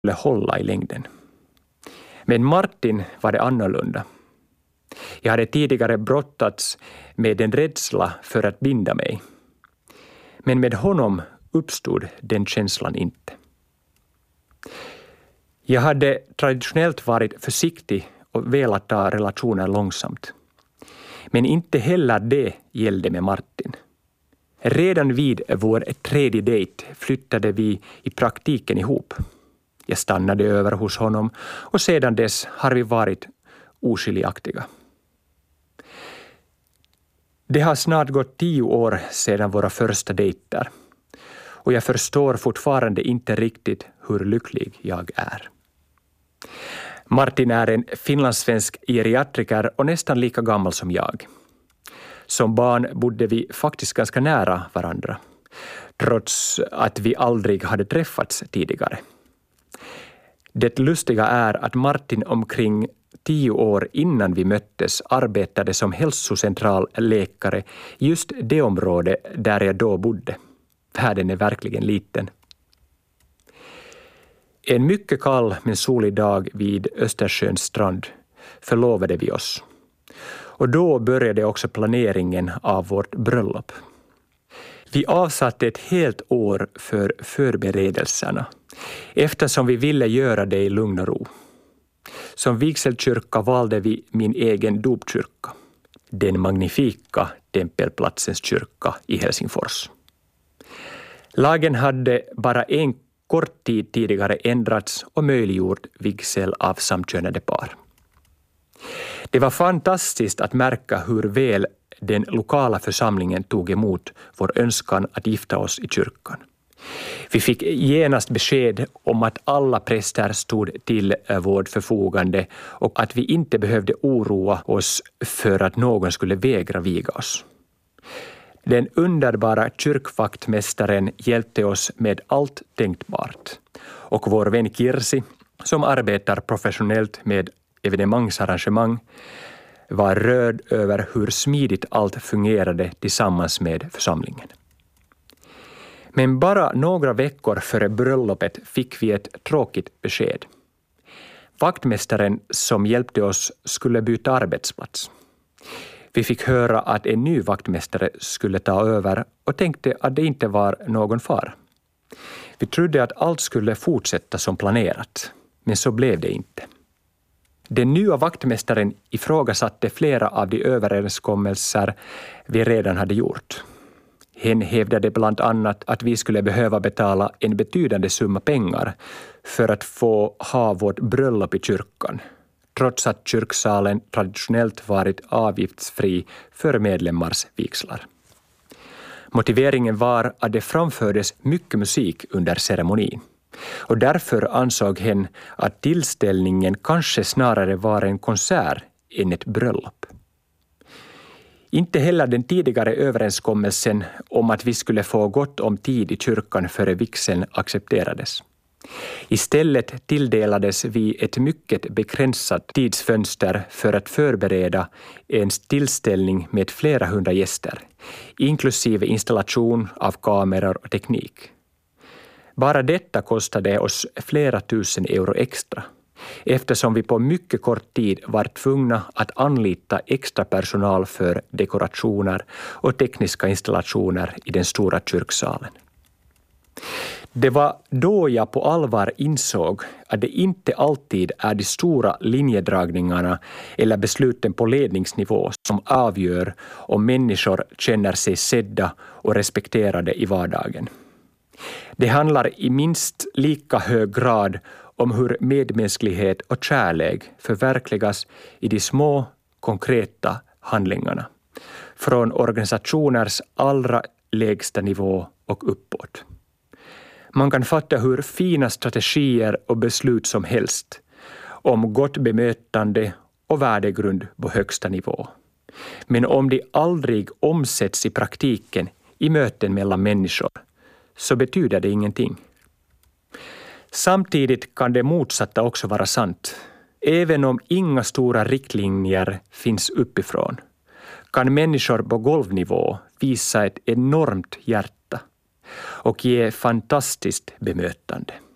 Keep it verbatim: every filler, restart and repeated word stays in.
skulle hålla i längden. Men Martin var det annorlunda. Jag hade tidigare brottats med en rädsla för att binda mig. Men med honom uppstod den känslan inte. Jag hade traditionellt varit försiktig och velat ta relationer långsamt. Men inte heller det gällde med Martin. Redan vid vår tredje dejt flyttade vi i praktiken ihop. Jag stannade över hos honom och sedan dess har vi varit oskiljaktiga. Det har snart gått tio år sedan våra första dejter och jag förstår fortfarande inte riktigt hur lycklig jag är. Martin är en finlandssvensk geriatriker och nästan lika gammal som jag. Som barn bodde vi faktiskt ganska nära varandra, trots att vi aldrig hade träffats tidigare. Det lustiga är att Martin omkring tio år innan vi möttes arbetade som hälsocentralläkare just det område där jag då bodde. Världen är verkligen liten. En mycket kall men solig dag vid Östersjöns strand förlovade vi oss. Och då började också planeringen av vårt bröllop. Vi avsatte ett helt år för förberedelserna eftersom vi ville göra det i lugn och ro. Som vigselkyrka valde vi min egen dopkyrka, den magnifika Tempelplatsens kyrka i Helsingfors. Lagen hade bara en kort tid tidigare ändrats och möjliggjort vigsel av samkönade par. Det var fantastiskt att märka hur väl den lokala församlingen tog emot vår önskan att gifta oss i kyrkan. Vi fick genast besked om att alla präster stod till vårt förfogande och att vi inte behövde oroa oss för att någon skulle vägra viga oss. Den underbara kyrkvaktmästaren hjälpte oss med allt tänkbart. Och vår vän Kirsi, som arbetar professionellt med evenemangsarrangemang, var rörd över hur smidigt allt fungerade tillsammans med församlingen. Men bara några veckor före bröllopet fick vi ett tråkigt besked. Vaktmästaren som hjälpte oss skulle byta arbetsplats. Vi fick höra att en ny vaktmästare skulle ta över och tänkte att det inte var någon fara. Vi trodde att allt skulle fortsätta som planerat, men så blev det inte. Den nya vaktmästaren ifrågasatte flera av de överenskommelser vi redan hade gjort. Hen hävdade bland annat att vi skulle behöva betala en betydande summa pengar för att få ha vårt bröllop i kyrkan, trots att kyrksalen traditionellt varit avgiftsfri för medlemmars vigslar. Motiveringen var att det framfördes mycket musik under ceremonin. Och därför ansåg hen att tillställningen kanske snarare var en konsert än ett bröllop. Inte heller den tidigare överenskommelsen om att vi skulle få gott om tid i kyrkan före vigseln accepterades. Istället tilldelades vi ett mycket begränsat tidsfönster för att förbereda en tillställning med flera hundra gäster, inklusive installation av kameror och teknik. Bara detta kostade oss flera tusen euro extra, eftersom vi på mycket kort tid var tvungna att anlita extra personal för dekorationer och tekniska installationer i den stora kyrksalen. Det var då jag på allvar insåg att det inte alltid är de stora linjedragningarna eller besluten på ledningsnivå som avgör om människor känner sig sedda och respekterade i vardagen. Det handlar i minst lika hög grad om hur medmänsklighet och kärlek förverkligas i de små, konkreta handlingarna, från organisationers allra lägsta nivå och uppåt. Man kan fatta hur fina strategier och beslut som helst om gott bemötande och värdegrund på högsta nivå. Men om de aldrig omsätts i praktiken i möten mellan människor så betyder det ingenting. Samtidigt kan det motsatta också vara sant. Även om inga stora riktlinjer finns uppifrån kan människor på golvnivå visa ett enormt hjärta och ge fantastiskt bemötande.